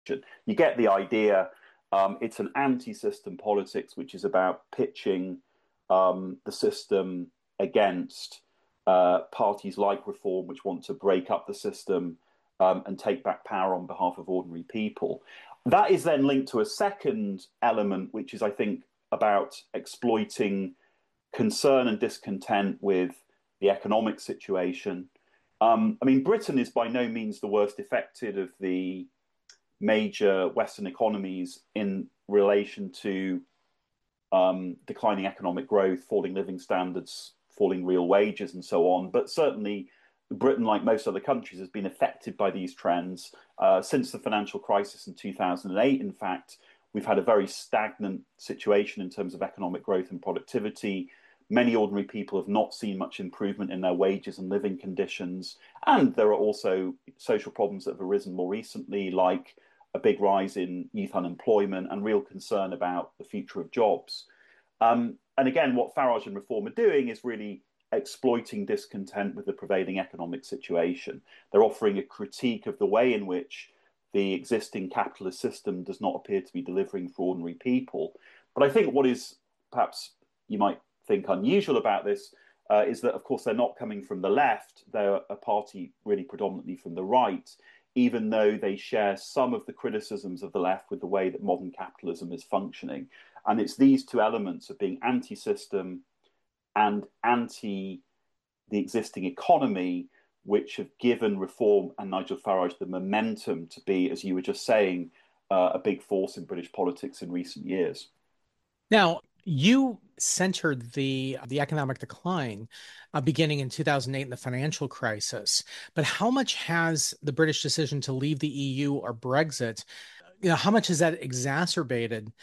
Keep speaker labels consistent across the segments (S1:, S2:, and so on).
S1: You get the idea. It's an anti-system politics, which is about pitching the system against parties like Reform, which want to break up the system and take back power on behalf of ordinary people. That is then linked to a second element, which is, I think, about exploiting concern and discontent with the economic situation. I mean, Britain is by no means the worst affected of the major Western economies in relation to declining economic growth, falling living standards, falling real wages, and so on. But certainly, Britain, like most other countries, has been affected by these trends since the financial crisis in 2008. In fact, we've had a very stagnant situation in terms of economic growth and productivity. Many ordinary people have not seen much improvement in their wages and living conditions. And there are also social problems that have arisen more recently, like a big rise in youth unemployment and real concern about the future of jobs. And again, what Farage and Reform are doing is really exploiting discontent with the prevailing economic situation. They're offering a critique of the way in which the existing capitalist system does not appear to be delivering for ordinary people. But I think what is perhaps you might think unusual about this is that, of course, they're not coming from the left. They're a party really predominantly from the right, even though they share some of the criticisms of the left with the way that modern capitalism is functioning. And it's these two elements of being anti system and anti the existing economy which have given Reform and Nigel Farage the momentum to be, as you were just saying, a big force in British politics in recent years.
S2: Now, you centered the economic decline beginning in 2008 in the financial crisis. But how much has the British decision to leave the EU or Brexit, how much has that exacerbated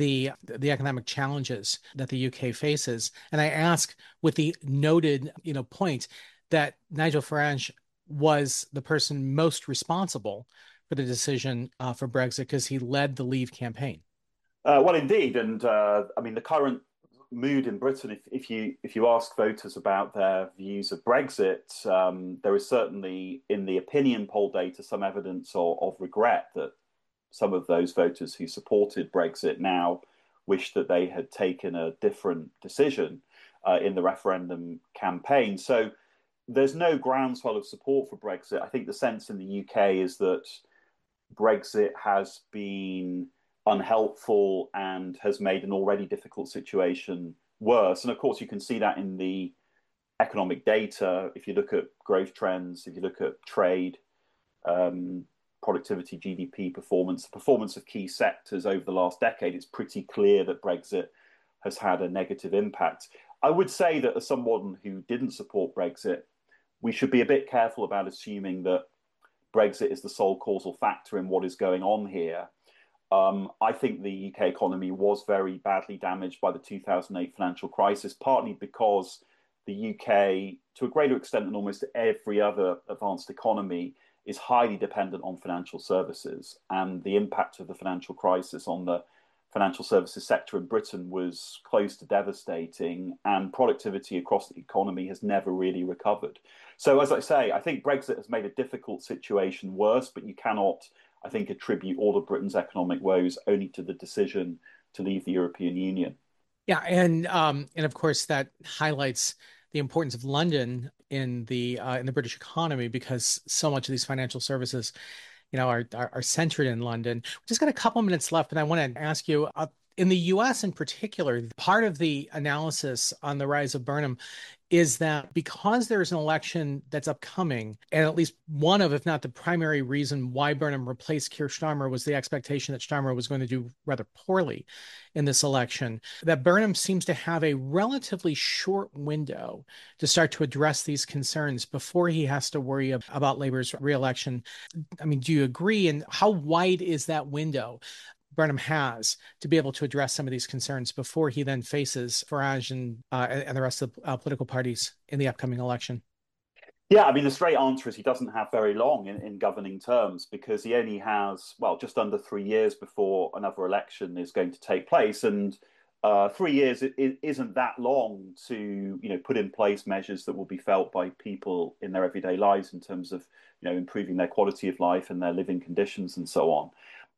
S2: the economic challenges that the UK faces? And I ask with the noted, point that Nigel Farage was the person most responsible for the decision for Brexit because he led the Leave campaign.
S1: Well, indeed, and I mean the current mood in Britain. If you ask voters about their views of Brexit, there is certainly in the opinion poll data some evidence of regret that some of those voters who supported Brexit now wish that they had taken a different decision in the referendum campaign. So there's no groundswell of support for Brexit. I think the sense in the UK is that Brexit has been unhelpful and has made an already difficult situation worse. And of course, you can see that in the economic data. If you look at growth trends, if you look at trade, productivity, GDP performance, the performance of key sectors over the last decade, it's pretty clear that Brexit has had a negative impact. I would say that as someone who didn't support Brexit, we should be a bit careful about assuming that Brexit is the sole causal factor in what is going on here. I think the UK economy was very badly damaged by the 2008 financial crisis, partly because the UK, to a greater extent than almost every other advanced economy, is highly dependent on financial services. And the impact of the financial crisis on the financial services sector in Britain was close to devastating, and productivity across the economy has never really recovered. So, as I say, I think Brexit has made a difficult situation worse, but you cannot, I think, attribute all of Britain's economic woes only to the decision to leave the European Union.
S2: Yeah, and of course that highlights the importance of London in the British economy because so much of these financial services, are centered in London. We just got a couple minutes left, and I want to ask you, in the U.S. in particular, part of the analysis on the rise of Burnham is that because there's an election that's upcoming, and at least one of, if not the primary reason why Burnham replaced Keir Starmer was the expectation that Starmer was going to do rather poorly in this election, that Burnham seems to have a relatively short window to start to address these concerns before he has to worry about Labor's reelection. I mean, do you agree? And how wide is that window Burnham has to be able to address some of these concerns before he then faces Farage and the rest of the political parties in the upcoming election?
S1: Yeah, I mean, the straight answer is he doesn't have very long in governing terms because he only has, well, just under 3 years before another election is going to take place. And 3 years isn't that long to, put in place measures that will be felt by people in their everyday lives in terms of, improving their quality of life and their living conditions and so on.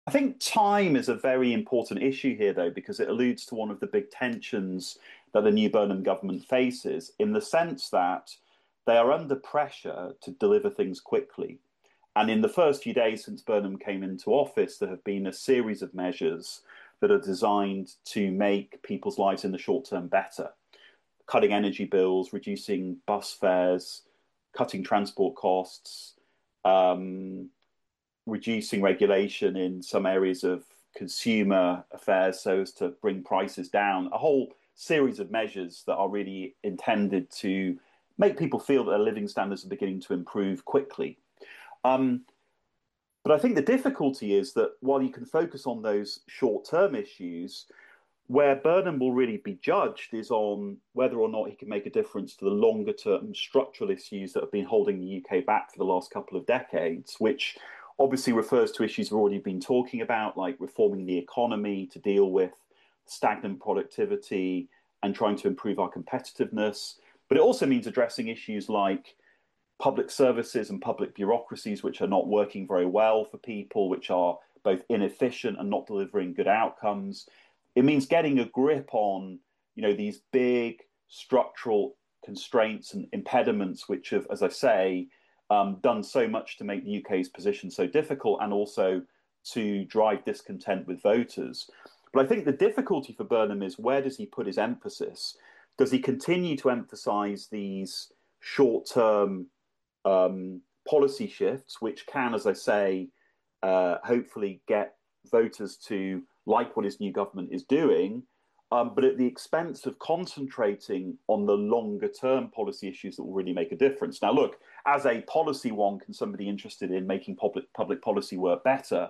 S1: I think time is a very important issue here, though, because it alludes to one of the big tensions that the new Burnham government faces, in the sense that they are under pressure to deliver things quickly. And in the first few days since Burnham came into office, there have been a series of measures that are designed to make people's lives in the short term better. Cutting energy bills, reducing bus fares, cutting transport costs, um, reducing regulation in some areas of consumer affairs so as to bring prices down. A whole series of measures that are really intended to make people feel that their living standards are beginning to improve quickly. Um, but I think the difficulty is that while you can focus on those short term issues, where Burnham will really be judged is on whether or not he can make a difference to the longer term structural issues that have been holding the UK back for the last couple of decades, which obviously refers to issues we've already been talking about, like reforming the economy to deal with stagnant productivity and trying to improve our competitiveness. But it also means addressing issues like public services and public bureaucracies, which are not working very well for people, which are both inefficient and not delivering good outcomes. It means getting a grip on, these big structural constraints and impediments, which have, as I say, done so much to make the UK's position so difficult and also to drive discontent with voters. But I think the difficulty for Burnham is, where does he put his emphasis? Does he continue to emphasise these short-term policy shifts, which can, as I say, hopefully get voters to like what his new government is doing, but at the expense of concentrating on the longer term policy issues that will really make a difference? Now, look, as a policy wonk and somebody interested in making public policy work better,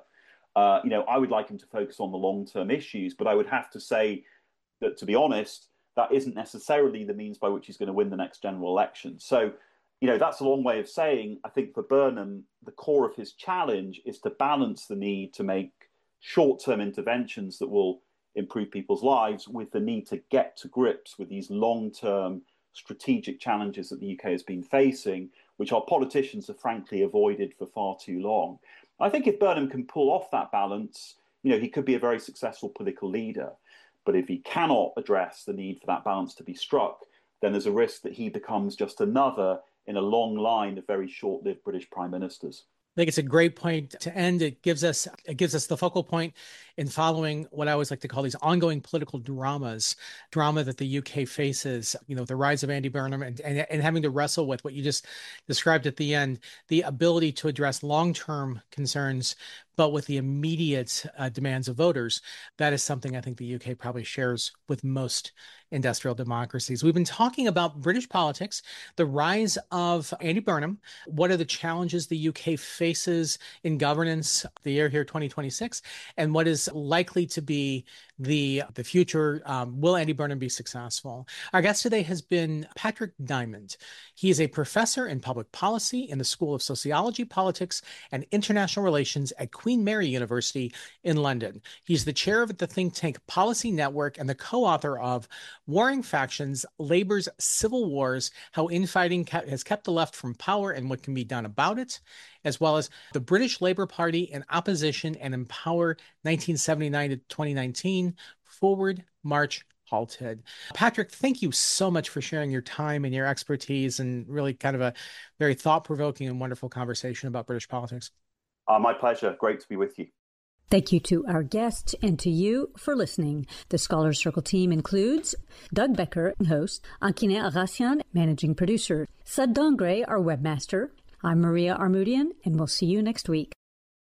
S1: I would like him to focus on the long term issues, but I would have to say that, to be honest, that isn't necessarily the means by which he's going to win the next general election. So, that's a long way of saying, I think for Burnham, the core of his challenge is to balance the need to make short-term interventions that will improve people's lives with the need to get to grips with these long-term strategic challenges that the UK has been facing, which our politicians have frankly avoided for far too long. I think if Burnham can pull off that balance, he could be a very successful political leader. But if he cannot address the need for that balance to be struck, then there's a risk that he becomes just another in a long line of very short-lived British prime ministers.
S2: I think it's a great point to end. It gives us the focal point in following what I always like to call these ongoing political drama that the UK faces, the rise of Andy Burnham and having to wrestle with what you just described at the end, the ability to address long-term concerns, but with the immediate demands of voters. That is something I think the UK probably shares with most industrial democracies. We've been talking about British politics, the rise of Andy Burnham. What are the challenges the UK faces in governance the year here, 2026, and what is likely to be the future? Will Andy Burnham be successful? Our guest today has been Patrick Diamond. He is a professor in public policy in the School of Sociology, Politics, and International Relations at Queen Mary University in London. He's the chair of the think tank Policy Network and the co-author of Warring Factions, Labour's Civil Wars, How Infighting Has Kept the Left from Power and What Can Be Done About It, as well as The British Labour Party in Opposition and in Power 1979 to 2019, Forward March Halted. Patrick, thank you so much for sharing your time and your expertise and really kind of a very thought-provoking and wonderful conversation about British politics.
S1: My pleasure. Great to be with you.
S3: Thank you to our guests and to you for listening. The Scholar Circle team includes Doug Becker, host, Ankine Arassian, managing producer, Sud Dongre, our webmaster. I'm Maria Armudian, and we'll see you next week.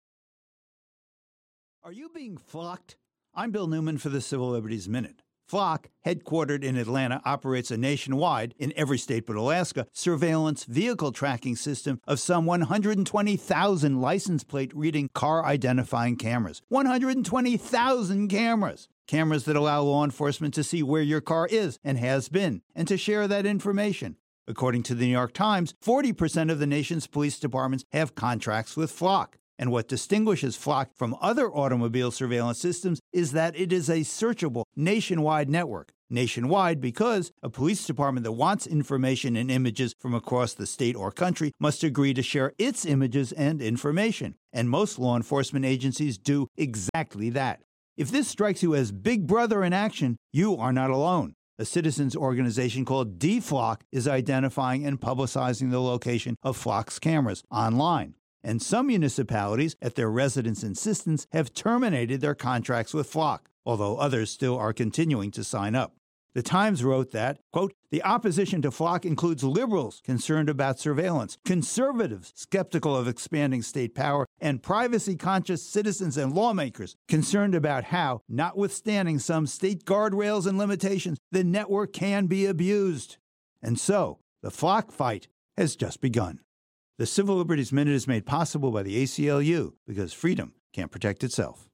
S4: Are you being flocked? I'm Bill Newman for the Civil Liberties Minute. Flock, headquartered in Atlanta, operates a nationwide, in every state but Alaska, surveillance vehicle tracking system of some 120,000 license plate reading car identifying cameras. 120,000 cameras! Cameras that allow law enforcement to see where your car is and has been, and to share that information. According to the New York Times, 40% of the nation's police departments have contracts with Flock. And what distinguishes Flock from other automobile surveillance systems is that it is a searchable nationwide network. Nationwide because a police department that wants information and images from across the state or country must agree to share its images and information. And most law enforcement agencies do exactly that. If this strikes you as Big Brother in action, you are not alone. A citizens organization called DFlock is identifying and publicizing the location of Flock's cameras online. And some municipalities, at their residents' insistence, have terminated their contracts with Flock, although others still are continuing to sign up. The Times wrote that, quote, the opposition to Flock includes liberals concerned about surveillance, conservatives skeptical of expanding state power, and privacy-conscious citizens and lawmakers concerned about how, notwithstanding some state guardrails and limitations, the network can be abused. And so, the Flock fight has just begun. The Civil Liberties Minute is made possible by the ACLU because freedom can't protect itself.